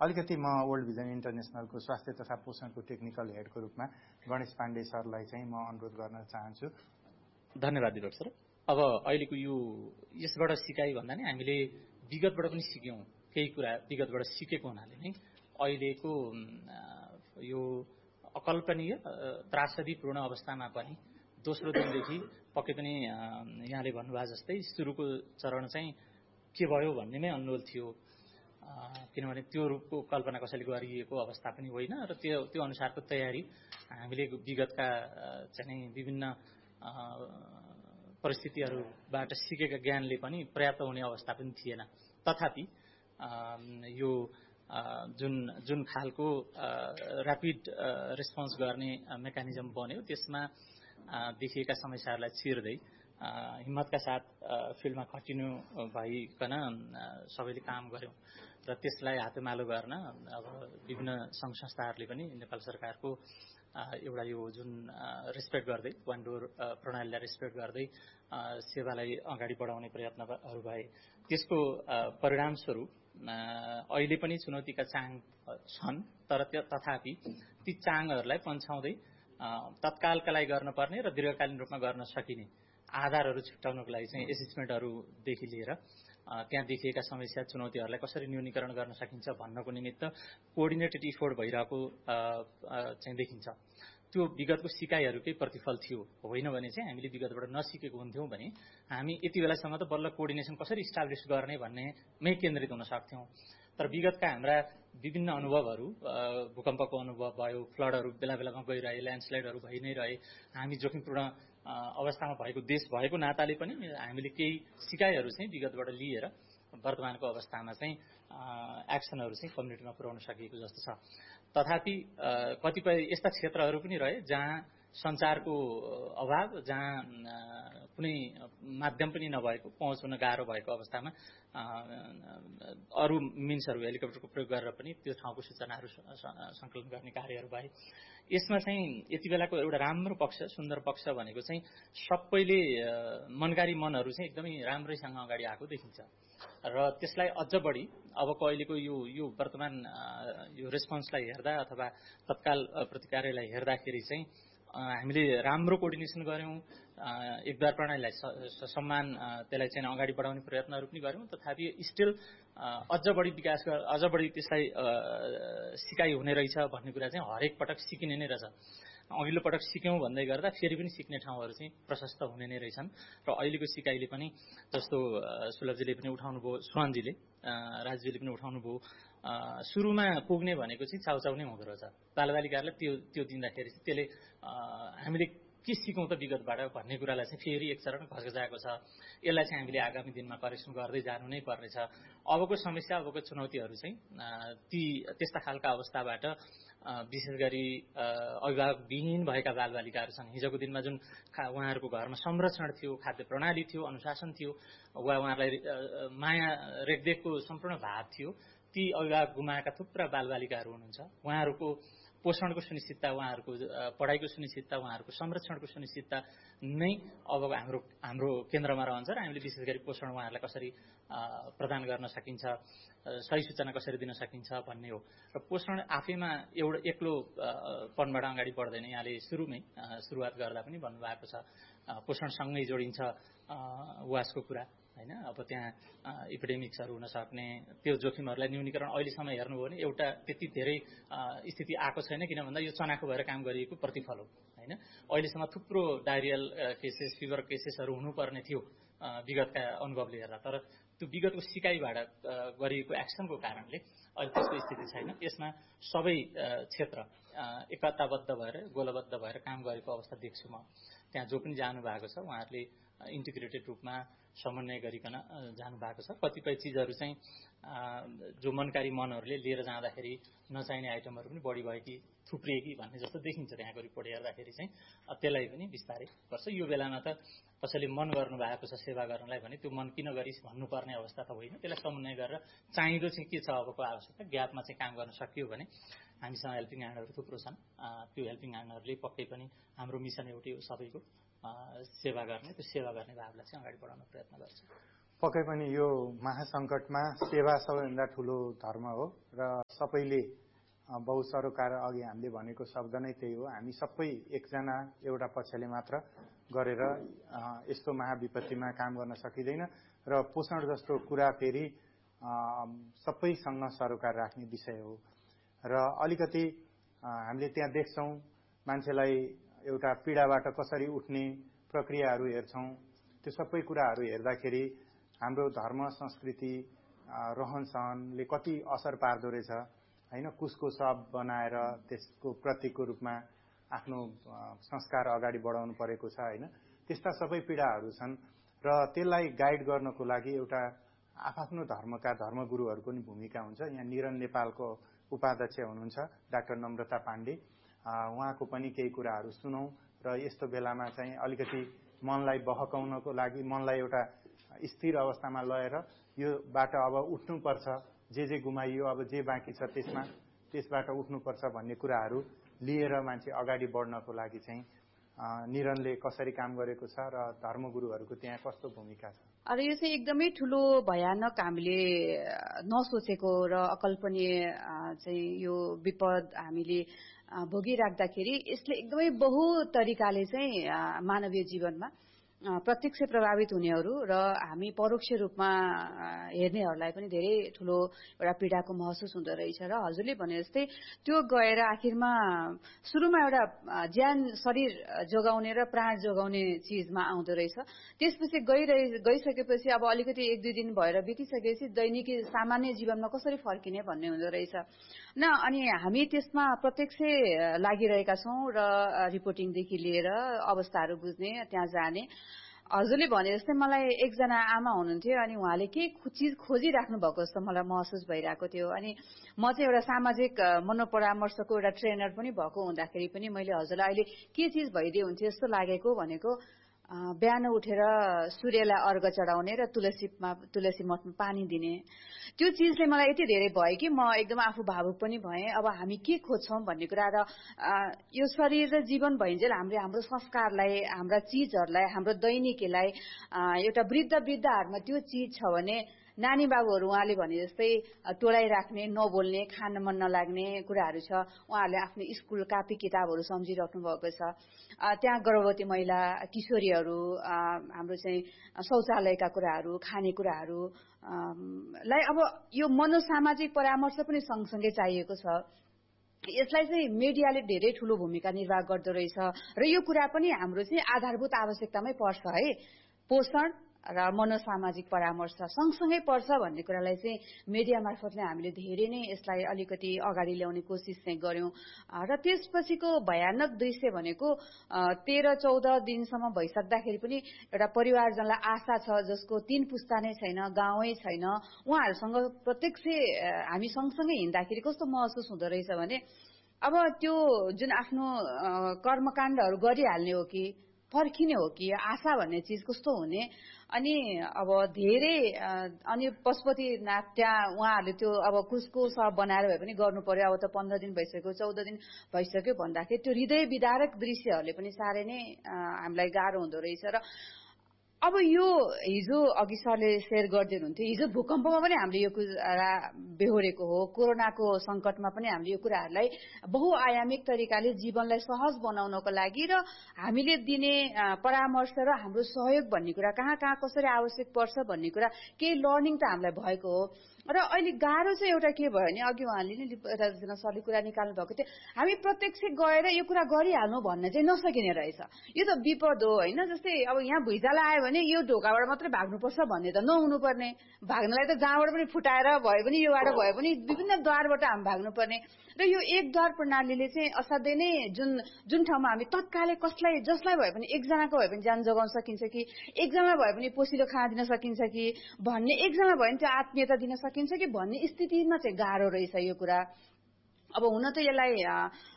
अलिकति म world vision इन्टरनेसनलको स्वास्थ्य तथा पोषणको टेक्निकल हेडको रूपमा गणेश पाण्डे सरलाई चाहिँ म अनुरोध गर्न चाहन्छु। धन्यवाद दिपक सर। अब अहिलेको यसबाट सिकाइ भन्दा नि हामीले विगतबाट पनि सिक्यौं, केही कुरा विगतबाट सिकेको हुनाले नै अहिलेको यो अकल्पनीय त्रासदीपूर्ण अवस्थामा पनि दोस्रो दिनदेखि पक्कै पनि यहाँले भन्नुभएको जस्तै सुरुको चरण चाहिँ के भयो भन्नेमै अन्लोल थियो, किनभने त्यो रूपको कल्पना कसैले गरिएको अवस्था पनि होइन र त्यो अनुसारको तयारी हामीले विगतका चाहिँ विभिन्न परिस्थितिहरूबाट सिकेका ज्ञानले पनि पर्याप्त हुने अवस्था पनि थिएन। तथापि यो जुन खालको ऱ्यापिड रेस्पोन्स गर्ने मेकानिजम बन्यो त्यसमा देखिएका समस्याहरूलाई चिर्दै हिम्मतका साथ फिल्डमा खटिनु भइकन सबैले काम गर्यौं र त्यसलाई हातेमालो गर्न अब विभिन्न संघ संस्थाहरूले पनि नेपाल सरकारको एउटा यो जुन रेस्पेक्ट गर्दै वान डोर प्रणालीलाई रेस्पेक्ट गर्दै सेवालाई अगाडि बढाउने प्रयत्नहरू भए। त्यसको परिणाम स्वरूप अहिले पनि चुनौतीका चाङ छन्, तर तथापि ती चाङहरूलाई पन्छाउँदै तत्कालका लागि गर्नुपर्ने र दीर्घकालीन रूपमा गर्न सकिने आधारहरू छुट्याउनको लागि चाहिँ एसेसमेन्टहरूदेखि लिएर त्यहाँ देखिएका समस्या चुनौतीहरूलाई कसरी न्यूनीकरण गर्न सकिन्छ भन्नको निमित्त कोअर्डिनेटेड इफोर्ट भइरहेको चाहिँ देखिन्छ। त्यो विगतको सिकाइहरूकै प्रतिफल थियो, होइन भने चाहिँ हामीले विगतबाट नसिकेको हुन्थ्यौं भने हामी यति बेलासम्म त बल्ल कोअर्डिनेसन कसरी इस्टाब्लिस गर्ने भन्नेमै केन्द्रित हुन सक्थ्यौं। तर विगतका हाम्रा विभिन्न अनुभवहरू, भूकम्पको अनुभव भयो, फ्लडहरू बेला बेलामा गइरहे, ल्यान्डस्लाइडहरू भइ नै रहे, हामी जोखिमपूर्ण अवस्थामा भएको देश भएको नाताले पनि हामीले केही सिकाइहरू चाहिँ विगतबाट लिएर वर्तमानको अवस्थामा चाहिँ एक्सनहरू चाहिँ कम्युनिटीमा पुर्याउन सकिएको जस्तो छ। तथापि कतिपय यस्ता क्षेत्रहरू पनि रहे जहाँ सञ्चारको अभाव, जहाँ कुनै माध्यम पनि नभएको, पहुँच हुन गाह्रो भएको अवस्थामा अरू मिन्सहरू हेलिकप्टरको प्रयोग गरेर पनि त्यो ठाउँको सूचनाहरू सङ्कलन गर्ने कार्यहरू भए। यसमा चाहिँ यति बेलाको एउटा राम्रो पक्ष, सुन्दर पक्ष भनेको चाहिँ सबैले मनकारी मनहरू चाहिँ एकदमै राम्रैसँग अगाडि आएको देखिन्छ र त्यसलाई अझ बढी अबको अहिलेको यो वर्तमान यो रेस्पोन्सलाई हेर्दा अथवा तत्काल प्रतिकारलाई हेर्दाखेरि चाहिँ हामीले राम्रो कोअर्डिनेसन गर्यौं, एकद्वार प्रणालीलाई सम्मान त्यसलाई चाहिँ अगाडि बढाउने प्रयत्नहरू पनि गर्यौं। तथापि स्टिल अझ बढी विकास, अझ बढी त्यसलाई सिकाइ हुने रहेछ भन्ने कुरा चाहिँ हरेक पटक सिकिने नै रहेछ। अघिल्लो पटक सिक्यौं भन्दै गर्दा फेरि पनि सिक्ने ठाउँहरू चाहिँ प्रशस्त हुने नै रहेछन् र अहिलेको सिकाइले पनि जस्तो सुलभजीले पनि उठाउनु भयो, सुहानजीले, राजजीले पनि उठाउनु भयो, सुरुमा पुग्ने भनेको चाहिँ चाउचाउ नै हुँदो रहेछ। बालबालिकाहरूलाई त्यो दिँदाखेरि चाहिँ त्यसले हामीले के सिकौं त विगतबाट भन्ने कुरालाई चाहिँ फेरि एक चरण घचघचाएको छ। यसलाई चाहिँ हामीले आगामी दिनमा करेक्सन गर्दै जानु नै पर्नेछ। अबको समस्या, अबको चुनौतीहरू चाहिँ त्यस्ता खालका अवस्थाबाट विशेष गरी अभिभावकविहीन भएका बालबालिकाहरू छन्। हिजोको दिनमा जुन उहाँहरूको घरमा संरक्षण थियो, खाद्य प्रणाली थियो, अनुशासन थियो, वा उहाँहरूलाई माया रेखदेखको सम्पूर्ण भाव थियो, ती अभिभावक गुमाएका थुप्रा बालबालिकाहरू हुनुहुन्छ। उहाँहरूको पोषणको सुनिश्चितता, उहाँहरूको पढाइको सुनिश्चितता, उहाँहरूको संरक्षणको सुनिश्चितता नै अब हाम्रो केन्द्रमा रहन्छ र हामीले विशेष गरी पोषण उहाँहरूलाई कसरी प्रदान गर्न सकिन्छ, सही सूचना कसरी दिन सकिन्छ भन्ने हो। र पोषण आफैमा एउटा एक्लो पनबाट अगाडि बढ्दैन। यहाँले सुरुवात गर्दा पनि भन्नुभएको छ पोषणसँगै जोडिन्छ वासको कुरा, हैन? अब त्यहाँ एपिडेमिक्सहरू हुन सक्ने त्यो जोखिमहरूलाई न्यूनीकरण अहिलेसम्म हेर्नुभयो भने एउटा त्यति धेरै स्थिति आएको छैन, किन भन्दा यो चनाखो भएर काम गरिएको प्रतिफल हो, हैन? अहिलेसम्म थुप्रो डायरियल केसेस, फिभर केसेसहरू हुनुपर्ने थियो विगतका अनुभवले हेर्दा, तर त्यो विगतको सिकाइबाट गरिएको एक्सनको कारणले अहिले त्यस्तो स्थिति छैन। यसमा सबै क्षेत्र एकताबद्ध भएर, गोलबद्ध भएर काम गरेको अवस्था देख्छु म। त्यहाँ जो पनि जानु भएको छ उहाँहरूले इन्टिग्रेटेड रूपमा समन्वय गरिकन जानु भएको छ। कतिपय चिजहरू चाहिँ जो मनकारी मनहरूले लिएर जाँदाखेरि नचाहिने आइटमहरू पनि बढी भयो कि थुप्रिए कि भन्ने जस्तो देखिन्छ त्यहाँको रिपोर्ट हेर्दाखेरि चाहिँ। त्यसलाई पनि बिस्तारै गर्छ। यो बेलामा त कसैले मन गर्नु भएको छ सेवा गर्नलाई भने त्यो मन किन गरिस् भन्नुपर्ने अवस्था त होइन। त्यसलाई समन्वय गरेर चाहिँदो चाहिँ के छ अबको आवश्यकता, ग्यापमा चाहिँ काम गर्न सकियो भने हामीसँग हेल्पिङ ह्यान्डहरू थुप्रो छन्। त्यो हेल्पिङ ह्यान्डहरूले पक्कै पनि हाम्रो मिसन एउटै हो, सबैको सेवा गर्ने, त्यो सेवा गर्ने भावलाई चाहिँ अगाडि बढाउन प्रयत्न गर्छ। पक्कै पनि यो महासङ्कटमा सेवा सबैभन्दा ठुलो धर्म हो र सबैले बहुसरोकार अघि हामीले भनेको शब्द नै त्यही हो। हामी सबै एकजना एउटा पक्षले मात्र गरेर यस्तो महाविपत्तिमा काम गर्न सकिँदैन र पोषण जस्तो कुरा फेरि सबैसँग सरोकार राख्ने विषय हो र अलिकति हामीले त्यहाँ देख्छौँ मान्छेलाई एउटा पीडाबाट कसरी उठ्ने प्रक्रियाहरू हेर्छौँ। त्यो सबै कुराहरू हेर्दाखेरि हाम्रो धर्म संस्कृति रहन सहनले कति असर पार्दो रहेछ हैन। कुसको शव बनाएर त्यसको प्रतीकको रूपमा आफ्नो संस्कार अगाडि बढाउनु परेको छ हैन। त्यस्ता सबै पीडाहरू छन् र त्यसलाई गाइड गर्नको लागि एउटा आफ्नो धर्मका धर्मगुरुहरूको नि भूमिका हुन्छ। यहाँ निरन नेपालको उपाध्यक्ष हुनुहुन्छ डाक्टर नम्रता पाण्डे, उहाँको पनि केही कुराहरू सुनौं र यस्तो बेलामा चाहिँ अलिकति मनलाई बहकाउनको लागि, मनलाई एउटा स्थिर अवस्थामा लगेर यो बाट अब उठ्नुपर्छ, जे गुमाइयो अब जे बाँकी छ त्यसबाट उठ्नुपर्छ भन्ने कुराहरू लिएर मान्छे अगाडि बढ्नको लागि चाहिँ निरनले कसरी काम गरेको छ र धर्मगुरुहरूको त्यहाँ कस्तो भूमिका छ। अरे यो चाहिँ एकदमै ठुलो भयानक हामीले नसोचेको र अकल्पनीय चाहिँ यो विपद हामीले भोगिराख्दाखेरि यसले एकदमै बहु तरिकाले चाहिँ मानवीय जीवनमा प्रत्यक्ष प्रभावित हुनेहरू र हामी परोक्ष रूपमा हेर्नेहरूलाई पनि धेरै ठुलो एउटा पीडाको महसुस हुँदो रहेछ र हजुरले भने जस्तै त्यो गएर आखिरमा सुरुमा एउटा ज्यान शरीर जोगाउने र प्राण जोगाउने चीजमा आउँदो रहेछ। त्यसपछि गइसकेपछि अब अलिकति 1-2 दिन भएर बितिसकेपछि दैनिकी सामान्य जीवनमा कसरी फर्किने भन्ने हुँदो रहेछ न। अनि हामी त्यसमा प्रत्यक्ष लागिरहेका छौँ र रिपोर्टिङदेखि लिएर अवस्थाहरू बुझ्ने, त्यहाँ जाने। हजुरले भने जस्तै मलाई एकजना आमा हुनुहुन्थ्यो अनि उहाँले के चिज खोजिराख्नु भएको जस्तो मलाई महसुस भइरहेको थियो। अनि म चाहिँ एउटा सामाजिक मनोपरामर्शको एउटा ट्रेनर पनि भएको हुँदाखेरि पनि मैले हजुरलाई अहिले के चिज भइदियो हुन्थ्यो जस्तो लागेको भनेको बिहान उठेर सूर्यलाई अर्घ चढाउने र तुलसी मठमा पानी दिने, त्यो चिजले मलाई यति धेरै भयो कि म एकदम आफू भावुक पनि भएँ। अब हामी के खोज्छौँ भन्ने कुरा र यो शरीर र जीवन भइन्जेल हाम्रो संस्कारलाई, हाम्रा चिजहरूलाई, हाम्रो दैनिकीलाई एउटा वृद्धहरूमा त्यो चिज छ भने नानी बाबुहरू उहाँले भने जस्तै टोलाइराख्ने, नबोल्ने, खान मन नलाग्ने कुराहरू छ। उहाँहरूले आफ्नो स्कुल कापी किताबहरू सम्झिराख्नु भएको छ। त्यहाँ गर्भवती महिला, किशोरीहरू, हाम्रो चाहिँ शौचालयका कुराहरू, खानेकुराहरू लाई अब यो मनोसामाजिक परामर्श पनि सँगसँगै चाहिएको छ। यसलाई चाहिँ मिडियाले धेरै ठुलो भूमिका निर्वाह गर्दो रहेछ र यो कुरा पनि हाम्रो चाहिँ आधारभूत आवश्यकतामै पर्छ है। पोषण र मनोसामाजिक परामर्श सँगसँगै पर्छ भन्ने कुरालाई चाहिँ मिडिया मार्फतले हामीले धेरै नै यसलाई अलिकति अगाडि ल्याउने कोसिस चाहिँ गर्यौं र त्यसपछिको भयानक दृश्य भनेको 13-14 दिनसम्म भइसक्दाखेरि पनि एउटा परिवारजनलाई आशा छ जसको 3 पुस्ता नै छैन, गाउँै छैन, उहाँहरूसँग प्रत्यक्ष हामी सँगसँगै हिँड्दाखेरि कस्तो महसुस हुँदो रहेछ भने अब त्यो जुन आफ्नो कर्मकाण्डहरू गरिहाल्ने हो कि फर्किने हो कि आशा भन्ने चिज कस्तो हुने। अनि अब धेरै अनि पशुपतिनाथ त्यहाँ उहाँहरूले त्यो अब कुसको सब बनाएर भए पनि गर्नु पर्यो। अब त 15 दिन भइसक्यो, 14 दिन भइसक्यो भन्दाखेरि त्यो हृदय विदारक दृश्यहरूले पनि साह्रै नै हामीलाई गाह्रो हुँदो रहेछ। र अब यो हिजो अघि सरले शेयर गर्दै हुनुहुन्थ्यो, हिजो भूकम्पमा पनि हामीले यो कुरा बेहोरेको हो, कोरोनाको संकटमा पनि हामीले यो कुराहरूलाई बहुआयामिक तरिकाले जीवनलाई सहज बनाउनको लागि र हामीले दिने परामर्श र हाम्रो सहयोग भन्ने कुरा कहाँ कसरी आवश्यक पर्छ भन्ने कुरा केही लर्निङ त हामीलाई भएको हो। र अहिले गाह्रो चाहिँ एउटा के भयो भने अघि उहाँले नि एउटा सरले कुरा निकाल्नु भएको थियो, हामी प्रत्यक्ष गएर यो कुरा गरिहाल्नु भन्न चाहिँ नसकिने रहेछ। यो त विपद हो हैन। जस्तै अब यहाँ भुइँचालो आयो भने यो ढोकाबाट मात्रै भाग्नुपर्छ भन्ने त नहुनु पर्ने। भाग्नलाई त जहाँबाट पनि फुटाएर भए पनि योबाट भए पनि विभिन्न द्वारबाट हामी भाग्नुपर्ने र यो एक द्वार प्रणालीले चाहिँ असाध्यै नै जुन ठाउँमा हामी तत्कालै जसलाई भए पनि एकजनाको भए पनि ज्यान जोगाउन सकिन्छ कि, एकजना भए पनि पोसिलो खाना दिन सकिन्छ कि भन्ने, एकजना भए पनि त्यो आत्मीयता दिन सकिन्छ कि भन्ने स्थितिमा चाहिँ गाह्रो रहेछ यो कुरा। अब हुन त यसलाई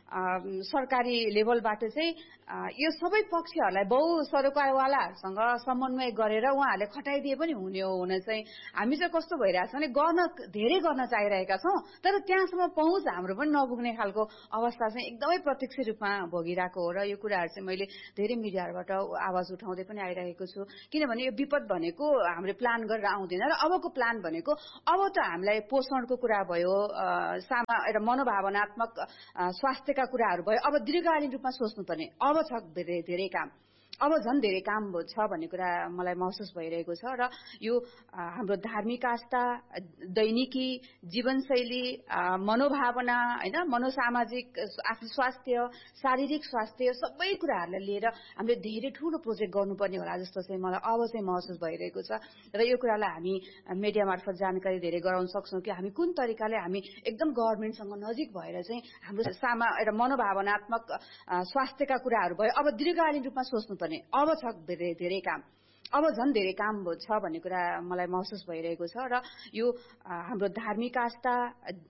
सरकारी लेभलबाट चाहिँ यो सबै पक्षहरूलाई बहुसरोकारवालाहरूसँग समन्वय गरेर उहाँहरूले खटाइदिए पनि हुने हो हुन चाहिँ हामी चाहिँ कस्तो भइरहेछ भने धेरै गर्न चाहिरहेका छौँ तर त्यहाँसम्म पहुँच हाम्रो पनि नपुग्ने खालको अवस्था चाहिँ एकदमै प्रत्यक्ष रूपमा भोगिरहेको हो र यो कुराहरू चाहिँ मैले धेरै मिडियाहरूबाट आवाज उठाउँदै पनि आइरहेको छु किनभने यो विपद भनेको हामीले प्लान गरेर आउँदैन र अबको प्लान भनेको अब त हामीलाई पोषणको कुरा भयो एउटा मनोभावनात्मक स्वास्थ्यका कुराहरू भयो अब दीर्घकालीन रूपमा सोच्नुपर्ने अब छ धेरै काम अब झन् धेरै काम छ भन्ने कुरा मलाई महसुस भइरहेको छ र यो हाम्रो धार्मिक आस्था दैनिकी जीवनशैली मनोभावना हैन मनोसामाजिक आफ्नो स्वास्थ्य शारीरिक स्वास्थ्य सबै कुराहरूलाई लिएर हामीले धेरै ठूलो प्रोजेक्ट गर्नुपर्ने होला जस्तो चाहिँ मलाई अब चाहिँ महसुस भइरहेको छ र यो कुरालाई हामी मिडिया मार्फत जानकारी धेरै गराउन सक्छौँ कि हामी कुन तरिकाले हामी एकदम गभर्नमेन्टसँग नजिक भएर चाहिँ हाम्रो एउटा मनोभावनात्मक स्वास्थ्यका कुराहरू भयो अब दीर्घकालीन रूपमा सोच्नुपर्ने अब छ धेरै काम अब झन् धेरै काम छ भन्ने कुरा मलाई महसुस भइरहेको छ र यो हाम्रो धार्मिक आस्था